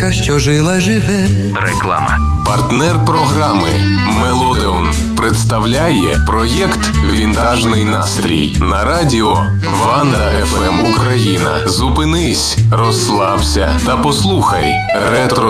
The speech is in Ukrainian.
що жила живе. Реклама. Партнер програми Мелодеон представляє проєкт «Вінтажний настрій» на радіо Ванда ФМ Україна. Зупинись, розслабся та послухай ретро